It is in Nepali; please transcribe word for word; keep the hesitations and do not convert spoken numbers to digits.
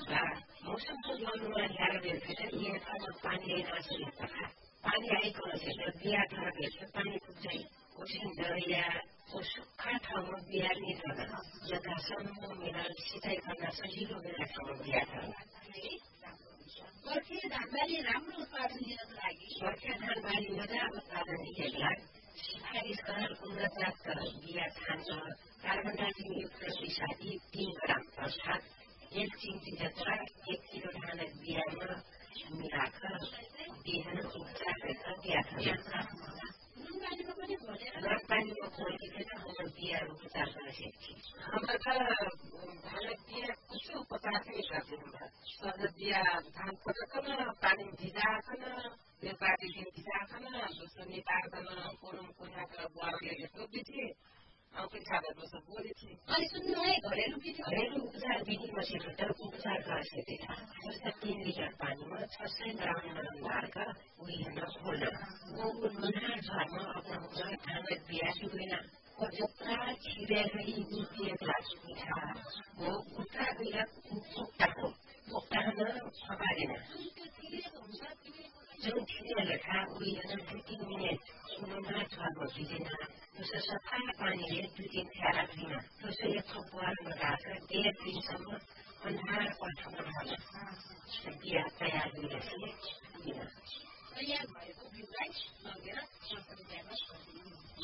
आउँदा मौसमको अनुमान लगाएर फेरि यहाँ ठाउँमा पानी आइरहेको छ। पानी आएको छैन, बिहा घर भेट्छ पानी पुग्छ। कोसिङ दरियाको सुक्खा ठाउँमा बिहा नै गर्दैन। जतासम्म मिनरल सिँचाइ गर्न सजिलो हुने ठाउँमा बिहा गर्छ। बर्खे धान बाली राम्रो उत्पादन दिनको लागि बर्खे धान बाली मजा उत्पादन दिएला सिफारिस गरेर उन्नत बिहा छान्छ। कार्बन डाइअक्साइड प्रतिशत तीन ग्राम अर्थात् एक चिम्टी जत्रा एक किलो धानक बिहामा मिलाकर बिहान उपचार गरेर बिहा खान्छ। नुनपानीमा पनि घोलेर नुनपानीमा घोलिकन हाम्रो बिहा उपचार गर्न सक्छ। हाम्रो त धानक बिहा कुछ उपचार पनि गर्दैन। सज बिहा धान पटकन पानी भिजाकन त्यो बारीले भिजाकन दोस्रो निकाल्कन कोरुम कुठाएर बुहारले यस्तो बिथि पिछाबाट दोस्रो बोली थिए। अनि सुन्नु है घरेलु विधि घरेलु उपचार विधिमा सिधै उपचार गर्न सकिन्छ। जस्तै तीन लिटर पानीमा छ सय ग्राम नरम डालकर उहिलेर घोल्न। वो नुनहार झर्न अपनाउँछ धानक बिहा डुबेन। और जत्रा छिरेर यी दुई ग्लास मिठा वो उठा गएर पोख्ता हो। पोख्तामा फकाएन। जुन छिरे लेखा उहिलेर दुई तिन मिनट नुनहार झर्न भिजेन। त्यसो सफा पानीले दुई दिन फ्याला थिएन। त्यसो एक थोक बुहारमा राखेर डेढ दिनसम्म अन्धार पठाउन थाल्यो। बिहा तयार भएपछि तयार भएको बिउलाई लगेर